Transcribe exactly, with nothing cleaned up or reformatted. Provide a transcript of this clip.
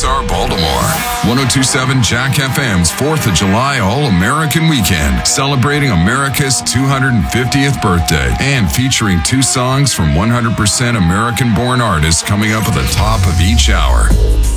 R Baltimore. ten twenty-seven Jack F M's fourth of July All-American Weekend, celebrating America's two hundred fiftieth birthday and featuring two songs from one hundred percent American-born artists coming up at the top of each hour.